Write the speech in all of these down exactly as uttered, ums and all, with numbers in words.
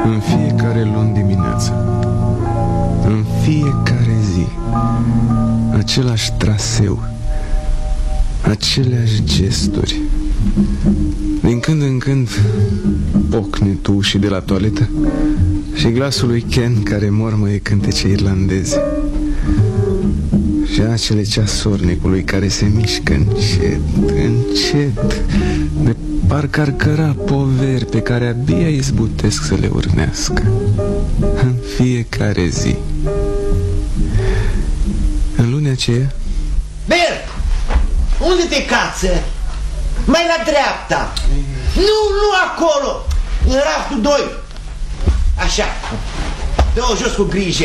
În fiecare luni dimineață, în fiecare zi, același traseu, aceleași gesturi. Din când în când pocnetul ușii de la toaletă și glasul lui Ken care mormăie cântece irlandeze. Și acele ceasornicului care se mișcă încet, încet, de parcă ar căra poveri pe care abia izbutesc să le urnească. În fiecare zi. În lunea aceea... Bert! Unde te cață? Mai la dreapta. Nu, nu acolo. În raftul doi. Așa. Dă-o jos cu grijă.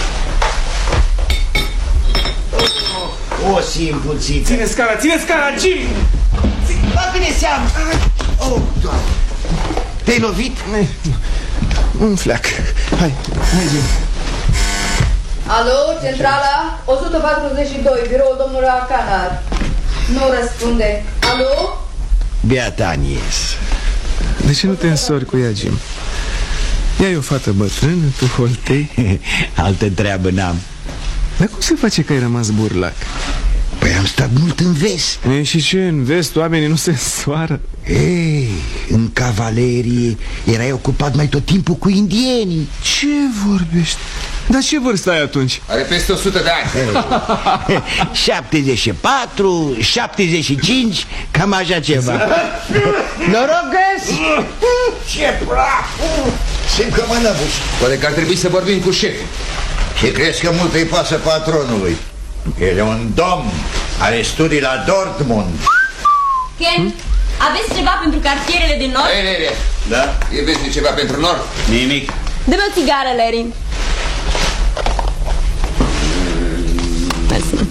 O, o simpuțită. Ține scara, ține scara, Jim! Bagă-ne seama. Oh, Doamne. Te-ai lovit? Un fleac. Hai, hai, Jim. Alo, centrala o sută patruzeci și doi, biroul domnului Arcanar. Nu răspunde. Alo? Beata Anies. De ce nu te însori cu ea, Jim? Ea e o fată bătrână, tu holtei. Altă treabă n-am. Dar cum se face că ai rămas burlac? Păi am stat mult în vest. E, și ce, în vest oamenii nu se însoară? Ei, în cavalerie erai ocupat mai tot timpul cu indienii. Ce vorbești? Dar ce vârstă ai atunci? Are peste o sută de ani. șaptezeci și patru, șaptezeci și cinci, cam așa ceva. Noroc găs! Ce praf! Simt că mă năbuș. Poate că ar trebui să vorbim cu șeful. Și crezi că mult îi pasă patronului? El e un domn, are studii la Dortmund. Ken, hmm? aveți ceva pentru cartierele din nord? Ei, ei, ei. Da? E vezi ceva pentru nord? Nimic. Dă-mi o țigară, Larry. Mersi.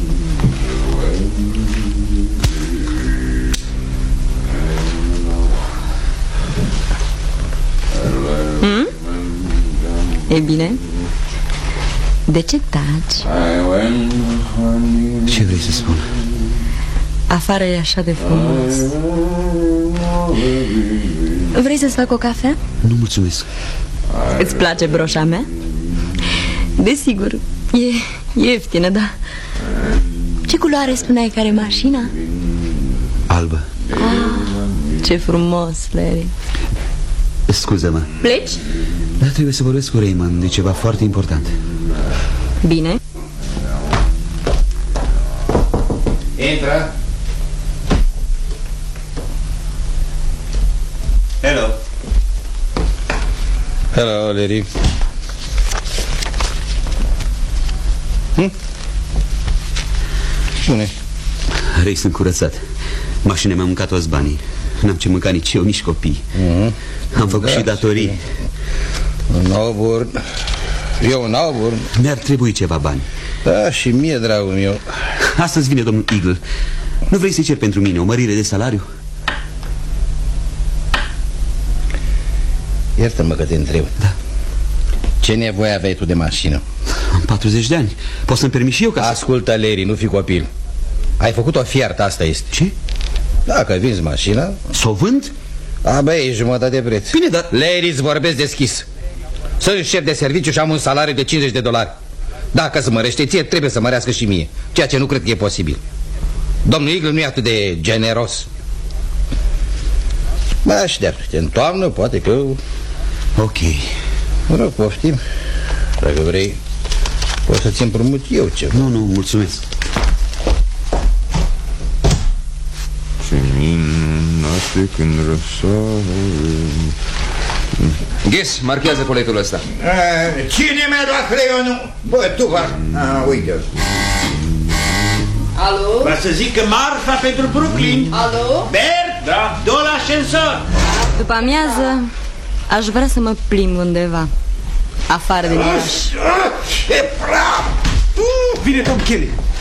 Hmm? E bine? De ce taci? Ce vrei să spun? Afară e așa de frumos. Vrei să-ți fac o cafea? Nu mulțumesc. Îți place broșa mea? Desigur, e ieftină, da. Ce culoare spuneai că are mașina? Albă. Ah, ce frumos, Larry. Scuză-mă. Pleci? Da, trebuie să vorbesc cu Raymond de ceva foarte important. Bine. Intră. Hello. Hello, Larry. Hm? Bune. Rei, sunt curățat. Mașina mi-a mâncat toți banii. N-am ce mânca nici eu, nici copii. mm-hmm. Am făcut da, și datorii. În Auburn. Eu în Auburn. Mi-ar trebui ceva bani. Da, și mie, dragul meu. Astăzi vine domnul Eagle. Nu vrei să-i cer pentru mine o mărire de salariu? Iartă-mă că te întreb. Da. Ce nevoie aveai tu de mașină? Am patruzeci de ani. Pot să-mi permit și eu ca să... Ascultă, Larry, nu fi copil. Ai făcut o fiartă, asta este. Ce? Dacă vinzi mașina... S-o vând? A, bă, e jumătate de preț. Bine, dar... Larry, îți vorbesc deschis. Sunt șef de serviciu și am un salariu de cincizeci de dolari. Dacă se mărește ție, trebuie să mărească și mie. Ceea ce nu cred că e posibil. Domnul Eagle nu e atât de generos. Mă aștept. În toamnă, poate că... Ok. Mă rog, poftim. Dacă vrei, pot să-ți împrumut eu ceva. Nu, nu, mulțumesc. Ce minunate când răsare. Ghes, marchează coletul ăsta. Cine mi-a luat creionul? Bă, tu va... Ah, uite. Alo? Va să zic că marfa pentru Brooklyn. Alo? Bert? Da. Dă la ascensor. După amiază aș vrea să mă plimb undeva afară din oraș. Ce praf! Vine Tom Kelly.